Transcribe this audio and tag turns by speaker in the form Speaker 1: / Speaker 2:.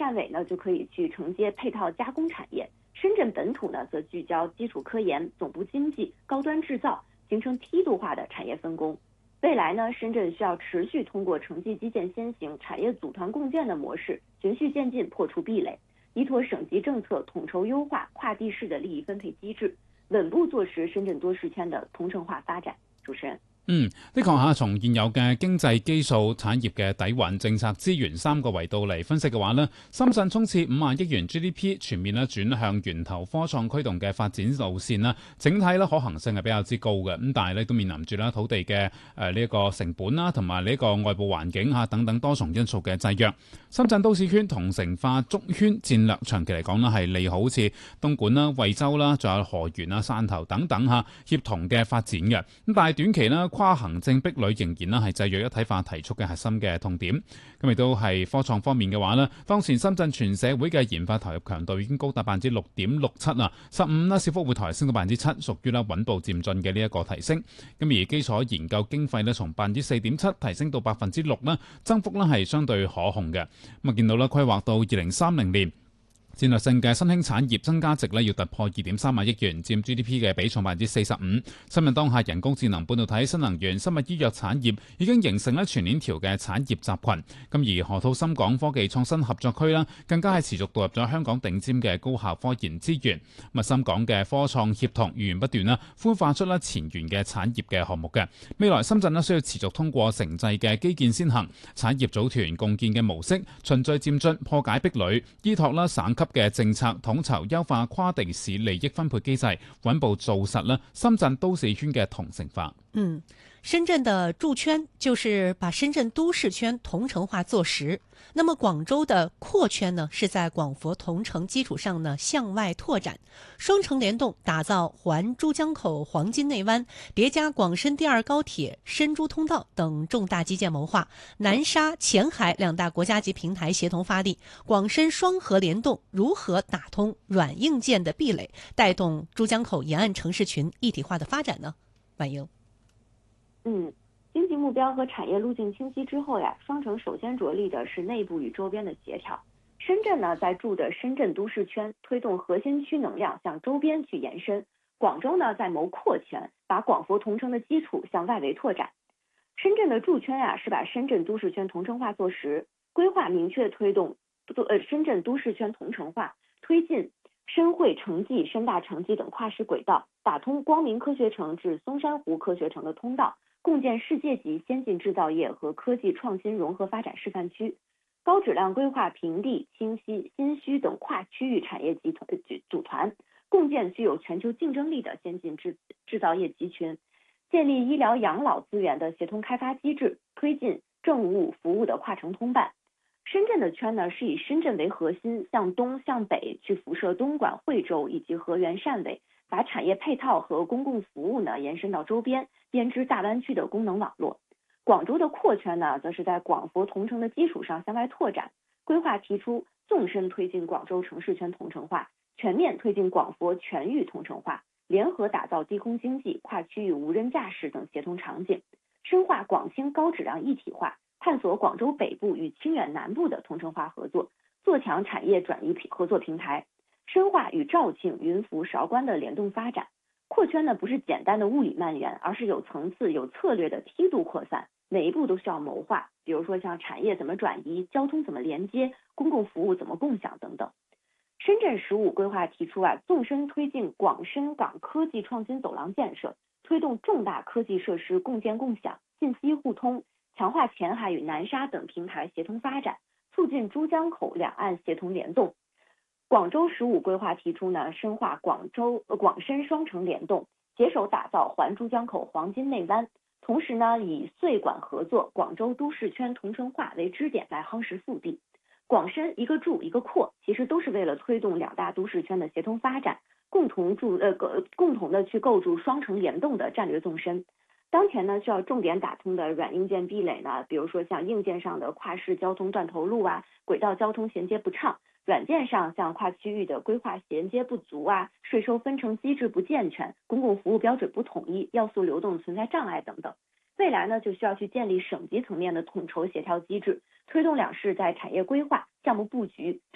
Speaker 1: 汕尾呢就可以去承接配套加工产业，深圳本土呢则聚焦基础科研、总部经济、高端制造，形成梯度化的产业分工。未来呢，深圳需要持续通过城际基建先行、产业组团共建的模式，循序渐进破除壁垒，依托省级政策统筹优化跨地市的利益分配机制，穩步坐實深圳多市圈的同城化發展。主持人。
Speaker 2: 的確嚇，從現有嘅經濟基數、產業嘅底蘊、政策資源3個維度嚟分析嘅話呢，深圳衝刺5萬億元 GDP， 全面轉向源頭科創驅動嘅發展路線啦，整體可行性係比較之高嘅。咁但係都面臨住土地嘅呢一個成本啦，同埋呢個外部環境等等多重因素嘅制約。深圳都市圈同城化築圈戰略長期嚟講呢係利好，好似東莞啦、惠州啦，仲有河源啊、汕頭等等協同嘅發展嘅。咁但係短期呢，跨行政壁壘仍然係制約一體化提速嘅核心嘅痛點。咁亦都係科創方面嘅話呢，當前深圳全社會嘅研發投入強度已經高達 6.67% 啦，15啦，小幅會抬升到 7%， 屬於穩步漸進嘅呢一個提升。咁而基礎研究經費呢，從 4.7% 提升到 6% 啦，增幅呢係相對可控嘅。咁見到啦，規劃到2030年。戰略性嘅新興產業增加值要突破 2.3 萬億元，佔 GDP 嘅比重 45%。深圳當下人工智能、半導體、新能源、生物醫藥產業已經形成全鏈條嘅產業集群。咁而河套深港科技創新合作區更加係持續導入咗香港頂尖嘅高校科研資源。深港嘅科創協同源源不斷孵化出前沿嘅產業嘅項目嘅。未來深圳需要持續通過城際嘅基建先行、產業組團共建嘅模式，循序漸進破解壁壘，依託省級嘅政策統籌優化跨地市利益分配機制，穩步做實深圳都市圈嘅同城化。
Speaker 3: 深圳的駐圈就是把深圳都市圈同城化做實。那麼廣州的擴圈呢，是在廣佛同城基礎上呢向外拓展，雙城聯動，打造環珠江口黃金內灣，疊加廣深第二高鐵、深珠通道等重大基建謀劃，南沙前海兩大國家級平台協同發力，廣深雙核聯動，如何打通軟硬件的壁壘，帶動珠江口沿岸城市群一體化的發展呢？婉瑩。
Speaker 1: 經濟目標和產業路徑清晰之後呀，雙城首先着力的是內部與周邊的協調。深圳呢，在駐的深圳都市圈推動核心區能量向周邊去延伸，廣州呢在謀擴圈，把廣佛同城的基礎向外圍拓展。深圳的駐圈呀，是把深圳都市圈同城化做實，規劃明確推動深圳都市圈同城化，推進深匯城際、深大城際等跨市軌道，打通光明科學城至松山湖科學城的通道，共建世界級先進製造業和科技創新融合發展示範區，高質量規劃平地、清溪、新區等跨區域產業集團組團，共建具有全球競爭力的先進製造業集群，建立醫療養老資源的協同開發機制，推進政務服務的跨城通辦。深圳的圈呢，是以深圳為核心，向東向北去輻射東莞、惠州以及河源汕尾，把產業配套和公共服務呢延伸到周邊，編織大灣區的功能網絡。廣州的擴圈呢，則是在廣佛同城的基礎上向外拓展，規劃提出縱深推進廣州城市圈同城化，全面推進廣佛全域同城化，聯合打造低空經濟、跨區域無人駕駛等協同場景，深化廣清高質量一體化，探索廣州北部與清遠南部的同城化合作，做強產業轉移合作平台，深化與肇慶、雲浮、韶關的聯動發展。擴圈呢，不是簡單的物理蔓延，而是有層次、有策略的梯度擴散，每一步都需要謀劃。比如說像產業怎麼轉移、交通怎麼連接、公共服務怎麼共享等等。深圳15規劃提出縱深推進廣深港科技創新走廊建設，推動重大科技設施共建共享、信息互通，強化前海與南沙等平台協同發展，促進珠江口兩岸協同聯動。廣州15規劃提出呢，深化廣深雙城聯動，攜手打造環珠江口黃金內灣，同時呢，以穗莞合作、廣州都市圈同城化為支點來夯實腹地。廣深一個駐一個擴，其實都是為了推動兩大都市圈的協同發展，共同的去構築雙城聯動的戰略縱深。當前呢，需要重點打通的軟硬件壁壘呢，比如說像硬件上的跨市交通斷頭路軌道交通銜接不暢，軟件上像跨區域的規劃銜接不足稅收分成機制不健全，公共服務標準不統一，要素流動存在障礙等等。未來呢，就需要去建立省級層面的統籌協調機制，推動兩市在產業規劃、項目布局、